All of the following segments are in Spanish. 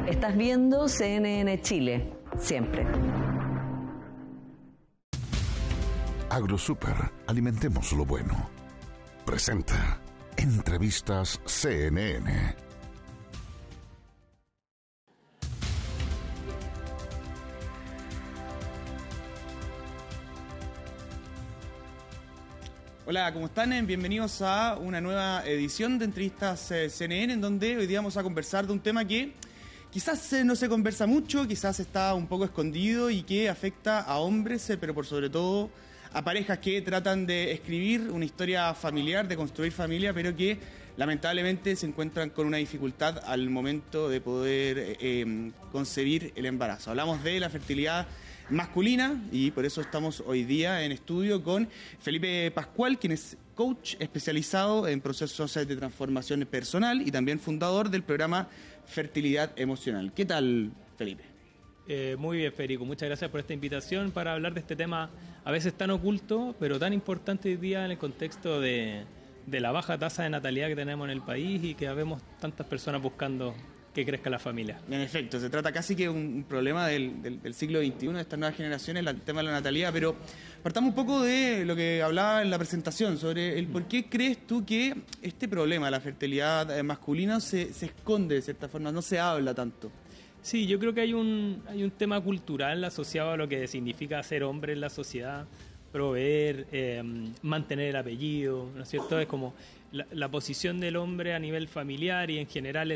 Estás viendo CNN Chile, siempre. AgroSuper, alimentemos lo bueno. Presenta Entrevistas CNN. Hola, ¿cómo están? Bienvenidos a una nueva edición de Entrevistas CNN, en donde hoy día vamos a conversar de un tema que quizás no se conversa mucho, quizás está un poco escondido y que afecta a hombres, pero por sobre todo a parejas que tratan de escribir una historia familiar, de construir familia, pero que lamentablemente se encuentran con una dificultad al momento de poder concebir el embarazo. Hablamos de la fertilidad masculina y por eso estamos hoy día en estudio con Felipe Pascual, quien es coach especializado en procesos de transformación personal y también fundador del programa Fertilidad Emocional. ¿Qué tal, Felipe? Muy bien, Federico. Muchas gracias por esta invitación para hablar de este tema a veces tan oculto, pero tan importante hoy día en el contexto de la baja tasa de natalidad que tenemos en el país y que vemos tantas personas buscando que crezca la familia. En efecto, se trata casi que un problema del siglo XXI, de estas nuevas generaciones, el tema de la natalidad, pero partamos un poco de lo que hablaba en la presentación, sobre el por qué crees tú que este problema, la fertilidad masculina, se esconde de cierta forma, no se habla tanto. Sí, yo creo que hay un tema cultural asociado a lo que significa ser hombre en la sociedad, proveer, mantener el apellido, ¿no es cierto? Es como la posición del hombre a nivel familiar y en general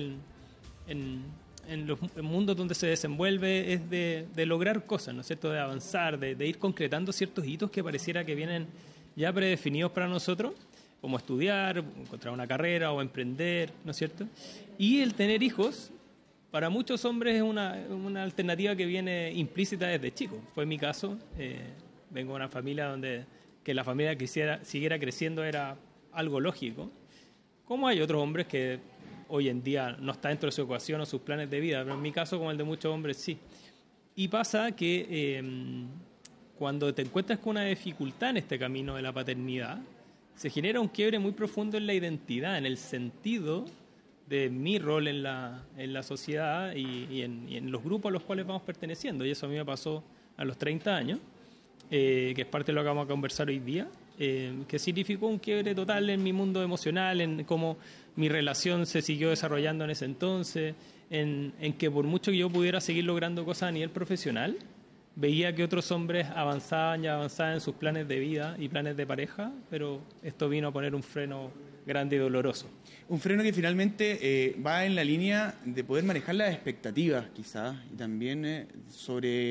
en los mundos donde se desenvuelve es de lograr cosas, ¿no es cierto? De avanzar, de ir concretando ciertos hitos que pareciera que vienen ya predefinidos para nosotros, como estudiar, encontrar una carrera o emprender, ¿no es cierto? Y el tener hijos, para muchos hombres es una alternativa que viene implícita desde chico. Fue mi caso. Vengo de una familia donde que la familia siguiera creciendo era algo lógico. Como hay otros hombres que hoy en día no está dentro de su ecuación o sus planes de vida, pero en mi caso, como el de muchos hombres, sí. Y pasa que cuando te encuentras con una dificultad en este camino de la paternidad, se genera un quiebre muy profundo en la identidad, en el sentido de mi rol en la sociedad y en los grupos a los cuales vamos perteneciendo. Y eso a mí me pasó a los 30 años, que es parte de lo que vamos a conversar hoy día, que significó un quiebre total en mi mundo emocional, en cómo mi relación se siguió desarrollando en ese entonces, en que por mucho que yo pudiera seguir logrando cosas a nivel profesional, veía que otros hombres avanzaban en sus planes de vida y planes de pareja, pero esto vino a poner un freno grande y doloroso. Un freno que finalmente va en la línea de poder manejar las expectativas, quizás, y también sobre